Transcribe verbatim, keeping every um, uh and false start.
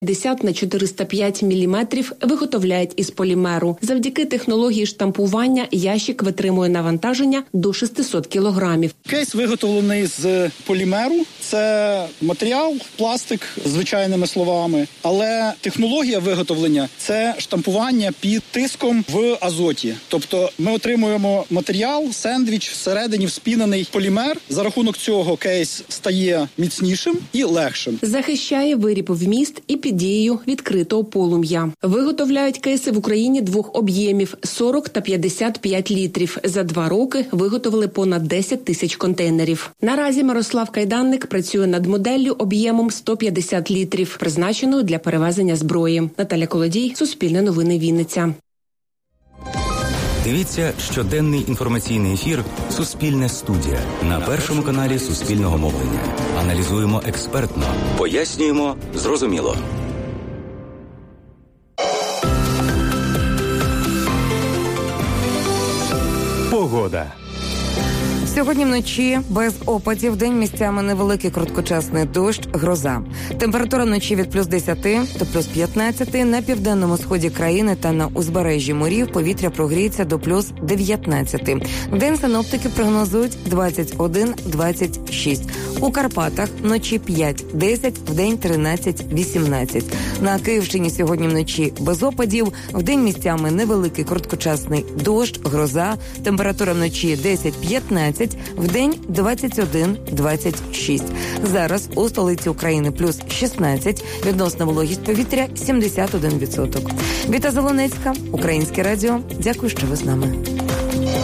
п'ятдесят на чотириста п'ять міліметрів виготовляють із полімеру. Завдяки технології штампування ящик витримує навантаження до шістсот кілограмів. Кейс виготовлений з полімеру. Це матеріал, пластик, звичайними словами. Але технологія виготовлення – це штампування під тиском в азоті. Тобто ми отримуємо матеріал, сендвіч, всередині вспінений полімер. За рахунок цього кейс стає міцнішим і легшим. Захищає виріб вміст і під дією відкритого полум'я. Виготовляють кейси в Україні двох об'ємів – сорок та п'ятдесят п'ять літрів. За два роки виготовили понад десять тисяч контейнерів. Наразі Мирослав Кайданник працює над моделлю об'ємом сто п'ятдесят літрів, призначеною для перевезення зброї. Наталя Колодій, Суспільне новини, Вінниця. Дивіться щоденний інформаційний ефір «Суспільне студія» на Першому каналі Суспільного мовлення. Аналізуємо експертно, пояснюємо зрозуміло. Погода. Сьогодні вночі без опадів, день місцями невеликий короткочасний дощ, гроза. Температура вночі від плюс десяти до плюс п'ятнадцяти. На південному сході країни та на узбережжі морів повітря прогріється до плюс дев'ятнадцяти. Вдень синоптики прогнозують двадцять один - двадцять шість. У Карпатах вночі п'ять - десять, вдень тринадцять - вісімнадцять. На Київщині сьогодні вночі без опадів, вдень місцями невеликий короткочасний дощ, гроза. Температура вночі десять - п'ятнадцять. Вдень двадцять один - двадцять шість. Зараз у столиці України плюс шістнадцять, відносна вологість повітря сімдесят один відсоток. Віта Залонецька, Українське радіо. Дякую, що ви з нами.